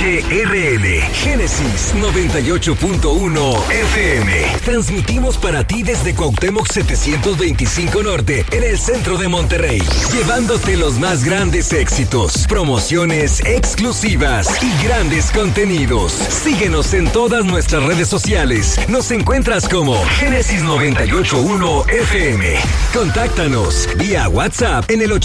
HRL Génesis 98.1 FM. Transmitimos para ti desde Cuauhtémoc 725 Norte, en el centro de Monterrey, llevándote los más grandes éxitos, promociones exclusivas y grandes contenidos. Síguenos en todas nuestras redes sociales. Nos encuentras como Génesis 98.1 FM. Contáctanos vía WhatsApp en el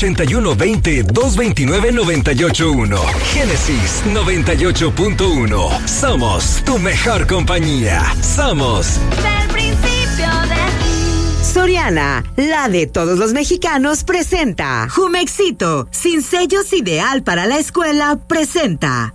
8120-229-981. Génesis 98.1. Somos tu mejor compañía. Somos del principio de... Soriana, la de todos los mexicanos, presenta Jumexito, sin sellos, ideal para la escuela, presenta.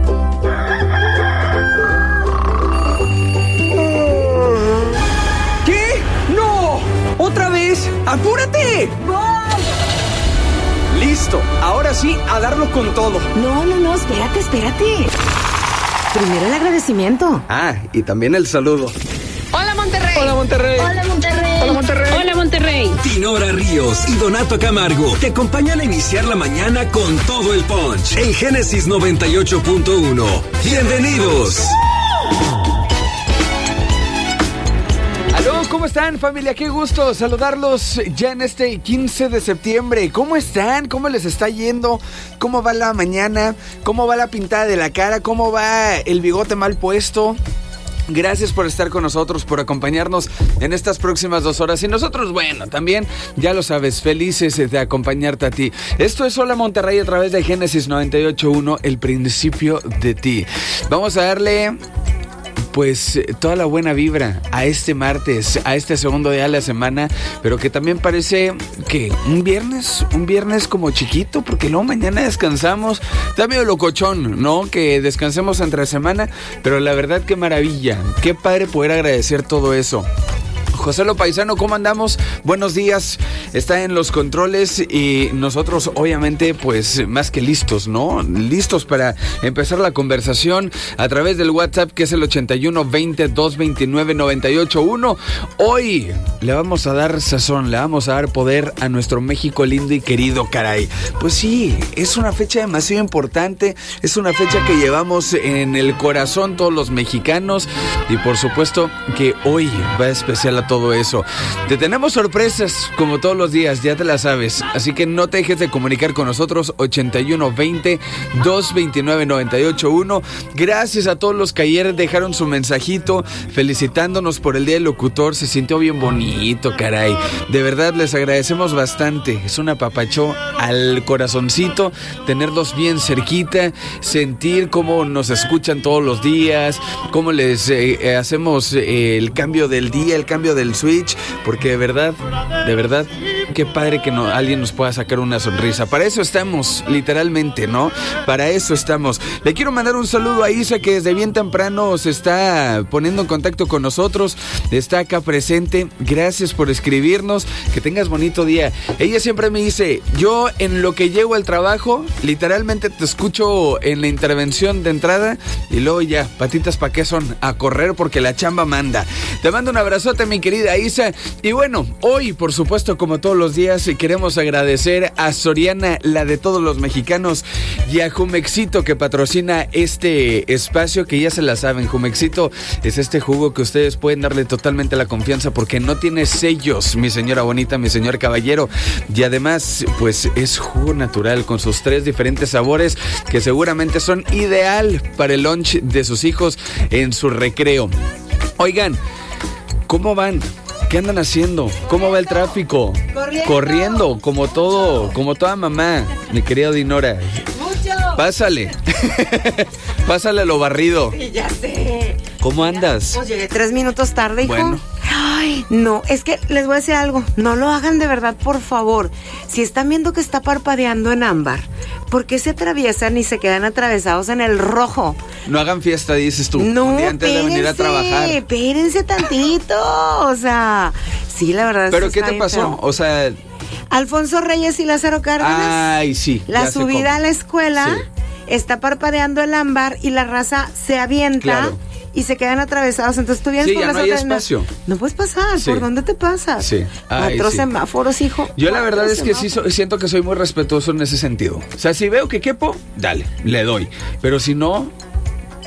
¿Qué? ¡No! ¡Otra vez! ¡Apúrate! ¡Voy! Listo, ahora sí, a darlo con todo. No, espérate. Primero el agradecimiento. Ah, y también el saludo. ¡Hola, Monterrey! ¡Hola, Monterrey! ¡Hola, Monterrey! ¡Hola, Monterrey! ¡Hola, Monterrey! Dinora Ríos y Donato Camargo te acompañan a iniciar la mañana con todo el punch en Génesis 98.1. ¡Bienvenidos! Aló, ¿cómo están, familia? Qué gusto saludarlos ya en este 15 de septiembre. ¿Cómo están? ¿Cómo les está yendo? ¿Cómo va la mañana? ¿Cómo va la pintada de la cara? ¿Cómo va el bigote mal puesto? Gracias por estar con nosotros, por acompañarnos en estas próximas 2 horas. Y nosotros, bueno, también, ya lo sabes, felices de acompañarte a ti. Esto es Hola Monterrey a través de Génesis 98.1, el principio de ti. Vamos a darle... pues toda la buena vibra a este martes, a este segundo día de la semana, pero que también parece que un viernes como chiquito, porque luego mañana descansamos. Está medio locochón, ¿no? Que descansemos entre semana, pero la verdad qué maravilla, qué padre poder agradecer todo eso. José Lo Paisano, ¿cómo andamos? Buenos días, está en los controles y nosotros obviamente pues más que listos, ¿no? Listos para empezar la conversación a través del WhatsApp que es el 8120-229-981. Hoy le vamos a dar sazón, le vamos a dar poder a nuestro México lindo y querido, caray. Pues sí, es una fecha demasiado importante, es una fecha que llevamos en el corazón todos los mexicanos y por supuesto que hoy va especial a todo eso. Te tenemos sorpresas como todos los días, ya te la sabes, así que no te dejes de comunicar con nosotros. 8120-229-981. Gracias a todos los que ayer dejaron su mensajito felicitándonos por el Día del Locutor. Se sintió bien bonito, caray. De verdad les agradecemos bastante. Es un apapacho al corazoncito tenerlos bien cerquita, sentir cómo nos escuchan todos los días, cómo les hacemos el cambio del día, el cambio del switch, porque de verdad, qué padre que alguien nos pueda sacar una sonrisa. Para eso estamos, literalmente, ¿no? Para eso estamos. Le quiero mandar un saludo a Isa, que desde bien temprano se está poniendo en contacto con nosotros, está acá presente. Gracias por escribirnos, que tengas bonito día. Ella siempre me dice, yo en lo que llego al trabajo, literalmente te escucho en la intervención de entrada y luego ya, patitas pa' qué son, a correr porque la chamba manda. Te mando un abrazote, mi querida Isa. Y bueno, hoy, por supuesto, como todos los días, queremos agradecer a Soriana, la de todos los mexicanos, y a Jumexito, que patrocina este espacio, que ya se la saben. Jumexito es este jugo que ustedes pueden darle totalmente la confianza porque no tiene sellos, mi señora bonita, mi señor caballero, y además, pues es jugo natural con sus 3 diferentes sabores que seguramente son ideal para el lunch de sus hijos en su recreo. Oigan, ¿cómo van? ¿Qué andan haciendo? ¿Cómo va el tráfico? Corriendo, como toda mamá, mi querida Dinora. Mucho. Pásale. Pásale a lo barrido. Sí, ya sé. ¿Cómo andas? Pues llegué 3 minutos tarde, hijo. Bueno. Ay, no, es que les voy a decir algo. No lo hagan de verdad, por favor. Si están viendo que está parpadeando en ámbar, ¿por qué se atraviesan y se quedan atravesados en el rojo? No hagan fiesta, dices tú. No, un día antes de venir a trabajar. Espérense tantito. O sea, sí, la verdad. ¿Pero qué te pasó? Feo. O sea... Alfonso Reyes y Lázaro Cárdenas. Ay, sí. La subida a la escuela, sí. Está parpadeando el ámbar y la raza se avienta. Claro. Y se quedan atravesados, entonces tú vienes Sí, por ya las no hay otras. espacio. No puedes pasar, Sí. ¿por dónde te pasas? Sí. Ay, 4 sí. semáforos, hijo. Yo la verdad 4 es que sí siento que soy muy respetuoso en ese sentido. O sea, si veo que quepo, dale, le doy. Pero si no,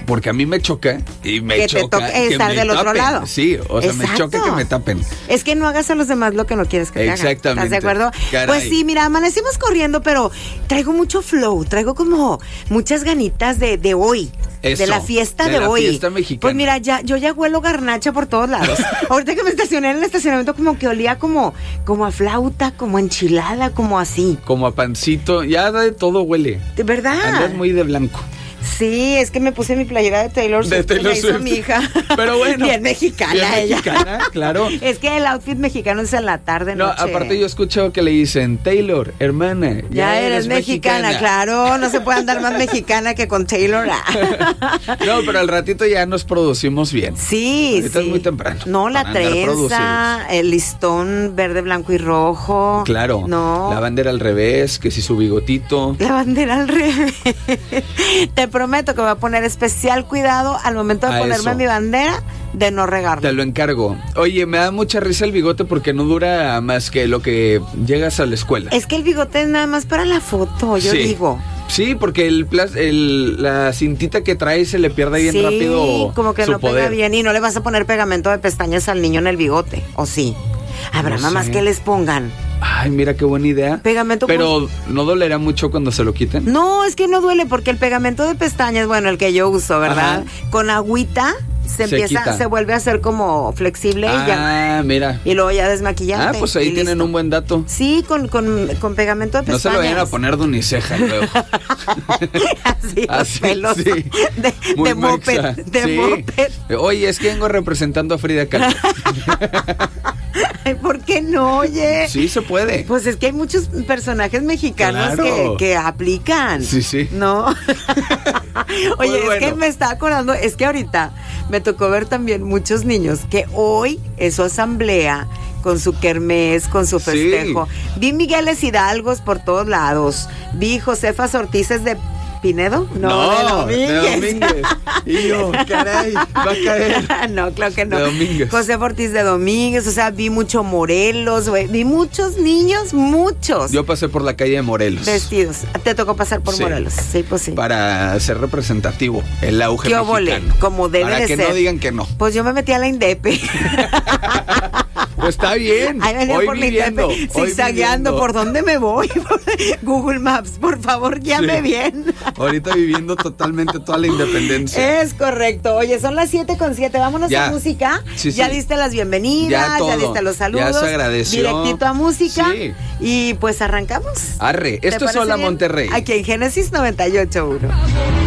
porque a mí me choca y me Que te choca toque que estar me del otro tapen. lado. Sí, o sea, me Exacto. choca que me tapen. Es que no hagas a los demás lo que no quieres que te hagan. Exactamente. ¿Estás de acuerdo? Caray. Pues sí, mira, amanecimos corriendo, pero traigo mucho flow, traigo como muchas ganitas de hoy. Eso, de la fiesta de de la hoy. fiesta mexicana. Pues mira, yo ya huelo garnacha por todos lados. Ahorita que me estacioné en el estacionamiento, como que olía como a flauta, como enchilada, como así. Como a pancito, ya de todo huele. ¿De verdad? Andas muy de blanco. Sí, es que me puse mi playera de Taylor Swift. De Taylor que me hizo Swift. mi hija. Pero bueno. Bien mexicana Bien ella. mexicana, claro. Es que el outfit mexicano es en la tarde, No, noche. aparte yo he escuchado que le dicen, Taylor, hermana, Ya eres mexicana, claro. No se puede andar más mexicana que con Taylor. No, pero al ratito ya nos producimos bien. Sí, Ahorita sí. es muy temprano No, la para andar trenza, el listón verde, blanco y rojo. Claro. No. La bandera al revés, que si su bigotito. La bandera al revés. Te prometo que voy a poner especial cuidado al momento de A ponerme eso. mi bandera de no regarla. Te lo encargo. Oye, me da mucha risa el bigote porque no dura más que lo que llegas a la escuela. Es que el bigote es nada más para la foto, yo Sí. digo. Sí, porque la cintita que trae se le pierde bien Sí, rápido como que su no pega poder. bien y no le vas a poner pegamento de pestañas al niño en el bigote, ¿o sí? Habrá No mamás sé. que les pongan. Ay, mira qué buena idea. Pegamento. Pero ¿no dolerá mucho cuando se lo quiten? No, es que no duele porque el pegamento de pestañas, bueno, el que yo uso, ¿verdad? Ajá. Con agüita Se quita. se vuelve a hacer como flexible y ya. Mira. Y luego ya desmaquillante. Ah, pues ahí y tienen listo. un buen dato. Sí, con pegamento de No pestañas. se lo vayan a poner de uniceja luego. Así, Así, pelos. sí. De Muy moped. mexa. De Sí. moped. Oye, es que vengo representando a Frida Kahlo. Ay, ¿por qué no, oye? Sí se puede. Pues es que hay muchos personajes mexicanos Claro. que aplican. Sí, sí. ¿No? Oye, Muy es bueno. que me está acordando, es que ahorita me tocó ver también muchos niños que hoy es su asamblea con su kermés, con su Sí. festejo. Vi Migueles Hidalgos por todos lados. Vi Josefas Ortizes de Pinedo. No, de Domínguez. Y yo, caray, va a caer. No, claro que no. De Domínguez. José Ortiz de Domínguez, o sea, vi mucho Morelos, güey. Vi muchos niños, muchos. Yo pasé por la calle de Morelos. Vestidos. Te tocó pasar por Sí. Morelos. Sí, pues sí. Para ser representativo, el auge ¿Qué mexicano. óvole? Como debe para de que ser. no digan que no. Pues yo me metí a la Indepe. Pues está bien. Ahí venía Hoy por la viviendo, Indepe, hoy zigzagueando. viviendo. ¿Por dónde me voy? Google Maps, por favor, guíame Sí. bien. Ahorita viviendo totalmente toda la independencia. Es correcto. Oye, son las 7:07. Vámonos Ya. a música. Sí, ya sí. diste las bienvenidas, Ya todo. diste los saludos. Ya se agradeció. Directito a música. Sí. Y pues arrancamos. Arre, ¿Te esto es parece Hola bien? Monterrey. Aquí en Génesis 98.1.